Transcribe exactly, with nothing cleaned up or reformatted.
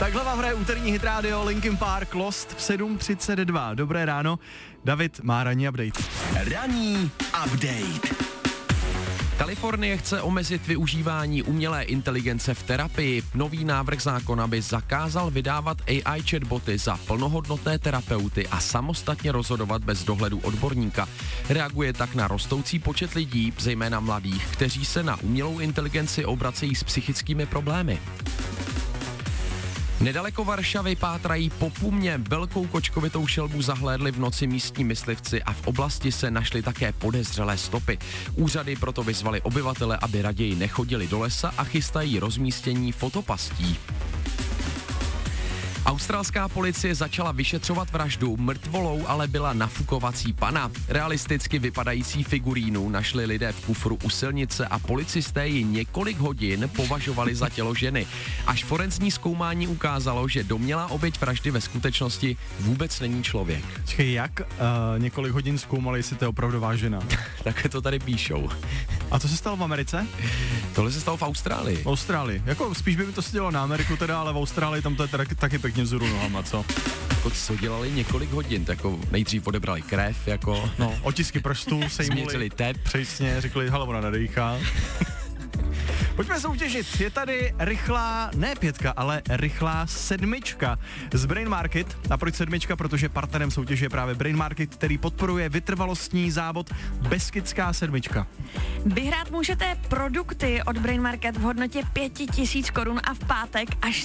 Takhle vám hraje úterní hit rádio Linkin Park Lost v sedm třicet dva. Dobré ráno, David má ranní update. Ranní update. Kalifornie chce omezit využívání umělé inteligence v terapii. Nový návrh zákona by zakázal vydávat A I chatboty za plnohodnotné terapeuty a samostatně rozhodovat bez dohledu odborníka. Reaguje tak na rostoucí počet lidí, zejména mladých, kteří se na umělou inteligenci obracejí s psychickými problémy. Nedaleko Varšavy pátrají po pumě. Velkou kočkovitou šelbu zahlédli v noci místní myslivci a v oblasti se našly také podezřelé stopy. Úřady proto vyzvali obyvatele, aby raději nechodili do lesa a chystají rozmístění fotopastí. Australská policie začala vyšetřovat vraždu, mrtvolou ale byla nafukovací pana. Realisticky vypadající figurínu našli lidé v kufru u silnice a policisté ji několik hodin považovali za tělo ženy. Až forenzní zkoumání ukázalo, že domnělá oběť vraždy ve skutečnosti vůbec není člověk. Čekej, jak uh, několik hodin zkoumali, jestli to je opravdová žena? Také to tady píšou. A to se stalo v Americe? Tohle se stalo v Austrálii. V Austrálii. Jako spíš by mi to dělo na Ameriku teda, ale v Austrálii tam to je teda taky pěkně vzhůru nohama, co? Jako co dělali několik hodin, jako nejdřív odebrali krev, jako... No, otisky prstů, sejmuli. Změřili tep. Přesně, řekli, hele, ona nedejchá. Pojďme soutěžit, je tady rychlá, ne pětka, ale rychlá sedmička z Brain Market. A proč sedmička? Protože partnerem soutěže je právě Brain Market, který podporuje vytrvalostní závod Beskidská sedmička. Vyhrát můžete produkty od Brain Market v hodnotě pět tisíc korun a v pátek až